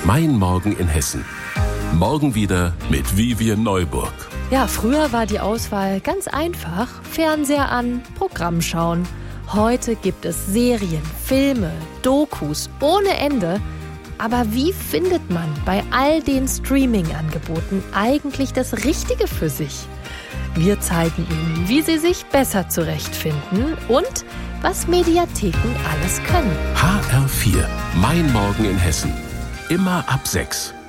Mein Morgen in Hessen. Morgen wieder mit Vivian Neuburg. Ja, früher war die Auswahl ganz einfach. Fernseher an, Programm schauen. Heute gibt es Serien, Filme, Dokus ohne Ende. Aber wie findet man bei all den Streaming-Angeboten eigentlich das Richtige für sich? Wir zeigen Ihnen, wie Sie sich besser zurechtfinden und was Mediatheken alles können. HR4, Mein Morgen in Hessen. Immer ab 6.